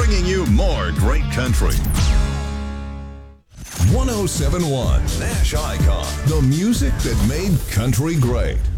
bringing you more great country. 1071 Nash Icon, the music that made country great.